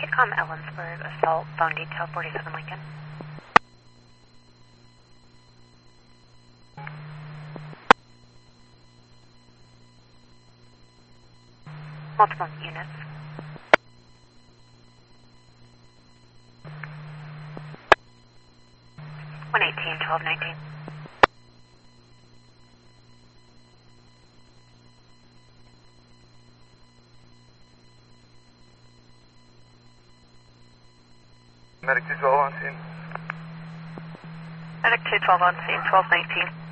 Midcom Ellensburg, assault, phone detail 47 Lincoln. Multiple units. 118, 1219. Medic 212 on scene. Medic 212 on scene, 1219.